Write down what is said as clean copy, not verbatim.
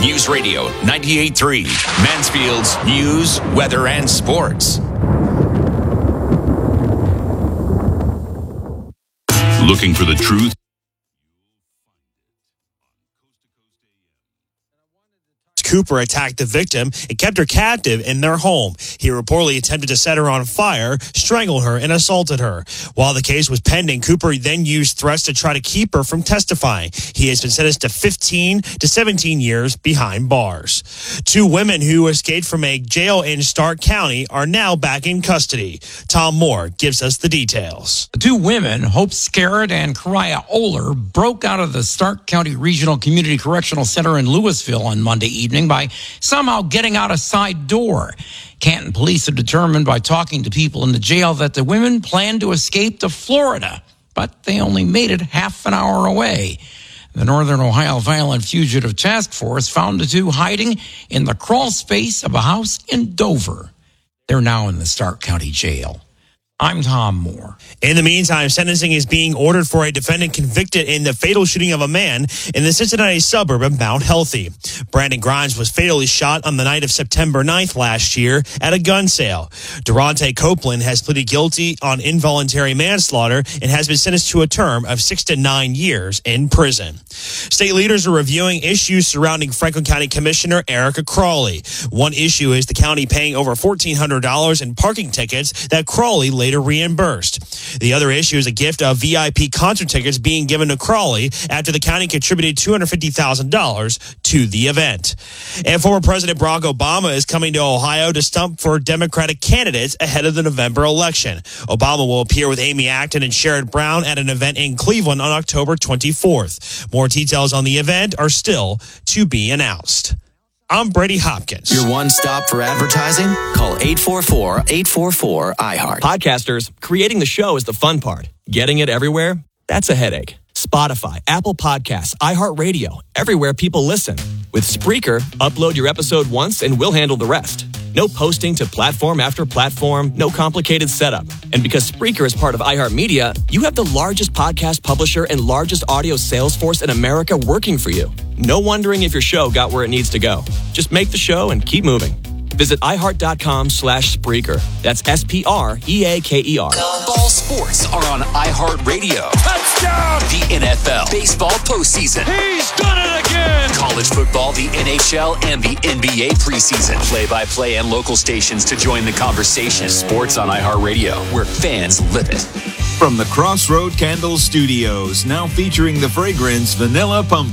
News Radio 98.3, Mansfield's news, weather, and sports. Looking for the truth? Cooper attacked the victim and kept her captive in their home. He reportedly attempted to set her on fire, strangled her, and assaulted her. While the case was pending, Cooper then used threats to try to keep her from testifying. He has been sentenced to 15 to 17 years behind bars. 2 women who escaped from a jail in Stark County are now back in custody. Tom Moore gives us the details. The 2 women, Hope Scarrett and Kariah Oler, broke out of the Stark County Regional Community Correctional Center in Louisville on Monday evening by somehow getting out a side door. Canton police have determined by talking to people in the jail that the women planned to escape to Florida, but they only made it half an hour away. The Northern Ohio Violent Fugitive Task Force found the 2 hiding in the crawl space of a house in Dover. They're now in the Stark County Jail. I'm Tom Moore. In the meantime, sentencing is being ordered for a defendant convicted in the fatal shooting of a man in the Cincinnati suburb of Mount Healthy. Brandon Grimes was fatally shot on the night of September 9th last year at a gun sale. Durante Copeland has pleaded guilty on involuntary manslaughter and has been sentenced to a term of 6 to 9 years in prison. State leaders are reviewing issues surrounding Franklin County Commissioner Erica Crawley. One issue is the county paying over $1,400 in parking tickets that Crawley later reimbursed. The other issue is a gift of VIP concert tickets being given to Crawley after the county contributed $250,000 to the event. And former President Barack Obama is coming to Ohio to stump for Democratic candidates ahead of the November election. Obama will appear with Amy Acton and Sherrod Brown at an event in Cleveland on October 24th. More details on the event are still to be announced. I'm Brady Hopkins. Your one stop for advertising? Call 844-844-iHeart. Podcasters, creating the show is the fun part. Getting it everywhere? That's a headache. Spotify, Apple Podcasts, iHeartRadio, everywhere people listen. With Spreaker, upload your episode once and we'll handle the rest. No posting to platform after platform, no complicated setup. And because Spreaker is part of iHeartMedia, you have the largest podcast publisher and largest audio sales force in America working for you. No wondering if your show got where it needs to go. Just make the show and keep moving. Visit iHeart.com/Spreaker. That's SPREAKER. Ball sports are on iHeartRadio. Touchdown! The NFL, baseball postseason. He's done it again! College football, the NHL, and the NBA preseason. Play-by-play and local stations to join the conversation. Sports on iHeartRadio, where fans live it. From the Crossroad Candle Studios, now featuring the fragrance Vanilla Pumpkin.